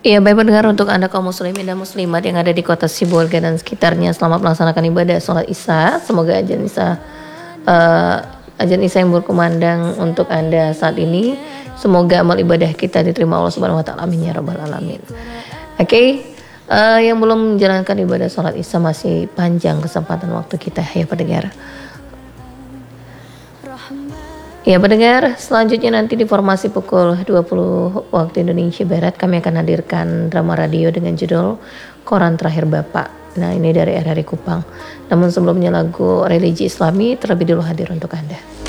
Iya, baik pendengar, untuk Anda kaum muslimin dan muslimat yang ada di kota Sibolga dan sekitarnya, selamat melaksanakan ibadah sholat Isya. Semoga azan Isya yang berkumandang untuk Anda saat ini, semoga amal ibadah kita diterima Allah Subhanahu wa taala. Amin ya rabbal alamin. Oke, yang belum menjalankan ibadah sholat Isya, masih panjang kesempatan waktu kita ya pendengar. Ya pendengar, selanjutnya nanti di formasi pukul 20 waktu Indonesia Barat kami akan hadirkan drama radio dengan judul Koran Terakhir Bapak. Nah, ini dari RRI Kupang. Namun sebelumnya lagu religi Islami terlebih dulu hadir untuk Anda.